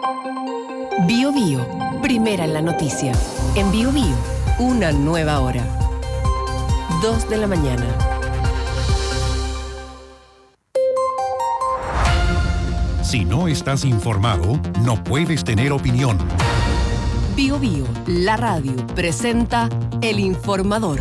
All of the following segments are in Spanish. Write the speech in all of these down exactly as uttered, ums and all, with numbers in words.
Bio Bio, primera en la noticia. En Bio Bio, una nueva hora. Dos de la mañana. Si no estás informado, no puedes tener opinión. Bio Bio, la radio, presenta El Informador.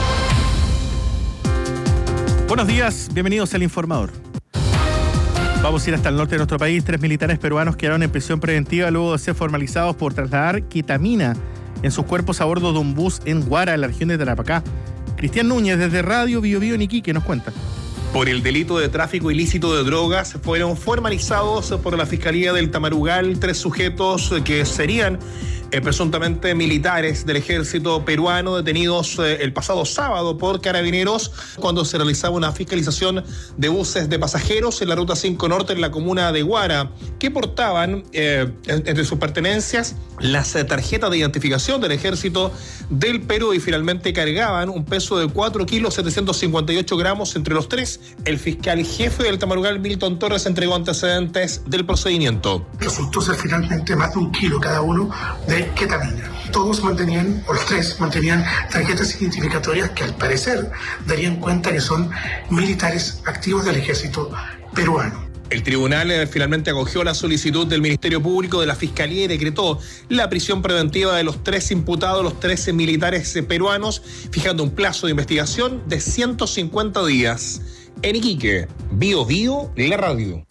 Buenos días, bienvenidos al Informador. Vamos a ir hasta el norte de nuestro país. Tres militares peruanos quedaron en prisión preventiva luego de ser formalizados por trasladar ketamina en sus cuerpos a bordo de un bus en Huara, en la región de Tarapacá. Cristian Núñez, desde Radio Bio Bio en Iquique, nos cuenta. Por el delito de tráfico ilícito de drogas fueron formalizados por la Fiscalía del Tamarugal tres sujetos que serían eh, presuntamente militares del ejército peruano detenidos eh, el pasado sábado por carabineros cuando se realizaba una fiscalización de buses de pasajeros en la Ruta cinco Norte en la comuna de Huara, que portaban eh, entre sus pertenencias las eh, tarjetas de identificación del ejército del Perú y finalmente cargaban un peso de cuatro kilos setecientos cincuenta y ocho gramos entre los tres. El fiscal jefe del Tamarugal, Milton Torres, entregó antecedentes del procedimiento. Resultó ser finalmente más de un kilo cada uno de ketamina. Todos mantenían, o los tres, mantenían tarjetas identificatorias que al parecer darían cuenta que son militares activos del ejército peruano. El tribunal eh, finalmente acogió la solicitud del Ministerio Público de la Fiscalía y decretó la prisión preventiva de los tres imputados, los trece militares eh, peruanos, fijando un plazo de investigación de ciento cincuenta días. En Iquique, Bio Bio, la radio.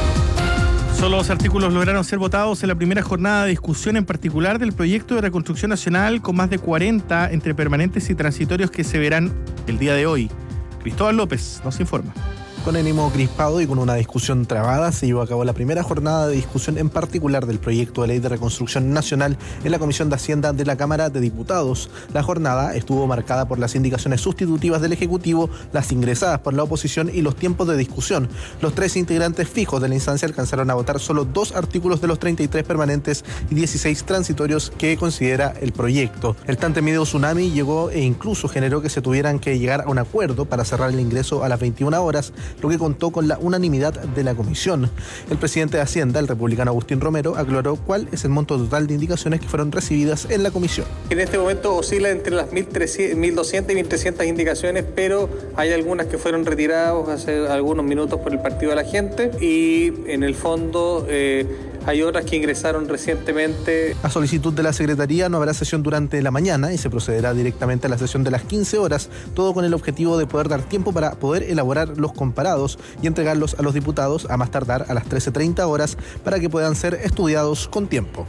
Solo dos artículos lograron ser votados en la primera jornada de discusión en particular del proyecto de reconstrucción nacional, con más de cuarenta entre permanentes y transitorios que se verán el día de hoy. Cristóbal López nos informa. Con ánimo crispado y con una discusión trabada, se llevó a cabo la primera jornada de discusión en particular del proyecto de ley de reconstrucción nacional en la Comisión de Hacienda de la Cámara de Diputados. La jornada estuvo marcada por las indicaciones sustitutivas del Ejecutivo, las ingresadas por la oposición y los tiempos de discusión. Los tres integrantes fijos de la instancia alcanzaron a votar solo dos artículos de los treinta y tres permanentes y dieciséis transitorios que considera el proyecto. El tan temido tsunami llegó e incluso generó que se tuvieran que llegar a un acuerdo para cerrar el ingreso a las veintiuna horas, lo que contó con la unanimidad de la comisión. El presidente de Hacienda, el republicano Agustín Romero, aclaró cuál es el monto total de indicaciones que fueron recibidas en la comisión. En este momento oscila entre las mil doscientas y mil trescientas indicaciones, pero hay algunas que fueron retiradas hace algunos minutos por el Partido de la Gente y en el fondo eh, hay otras que ingresaron recientemente. A solicitud de la Secretaría no habrá sesión durante la mañana y se procederá directamente a la sesión de las quince horas, todo con el objetivo de poder dar tiempo para poder elaborar los comparados y entregarlos a los diputados a más tardar a las trece treinta horas para que puedan ser estudiados con tiempo.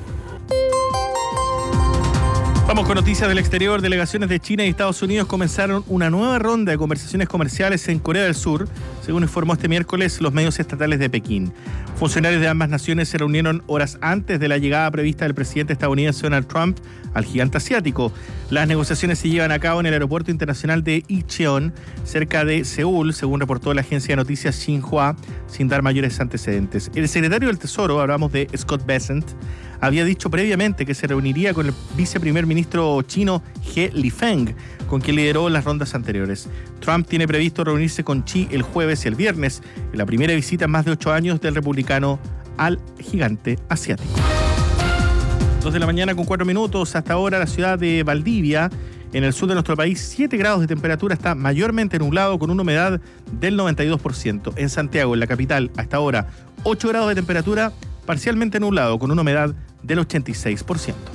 Vamos con noticias del exterior. Delegaciones de China y Estados Unidos comenzaron una nueva ronda de conversaciones comerciales en Corea del Sur, según informó este miércoles los medios estatales de Pekín. Funcionarios de ambas naciones se reunieron horas antes de la llegada prevista del presidente estadounidense Donald Trump al gigante asiático. Las negociaciones se llevan a cabo en el aeropuerto internacional de Incheon, cerca de Seúl, según reportó la agencia de noticias Xinhua, sin dar mayores antecedentes. El secretario del Tesoro, hablamos de Scott Bessent, había dicho previamente que se reuniría con el viceprimer ministro chino He Lifeng, con quien lideró las rondas anteriores. Trump tiene previsto reunirse con Xi el jueves y el viernes, en la primera visita en más de ocho años del republicano al gigante asiático. Dos de la mañana con cuatro minutos. Hasta ahora la ciudad de Valdivia, en el sur de nuestro país, siete grados de temperatura, está mayormente nublado con una humedad del noventa y dos por ciento. En Santiago, en la capital, hasta ahora ocho grados de temperatura, parcialmente nublado con una humedad del ochenta y seis por ciento.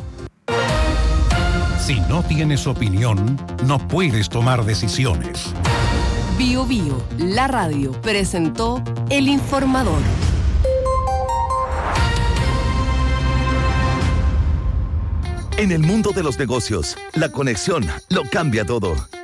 Si no tienes opinión, no puedes tomar decisiones. Bio Bio, la radio, presentó El Informador. En el mundo de los negocios, la conexión lo cambia todo.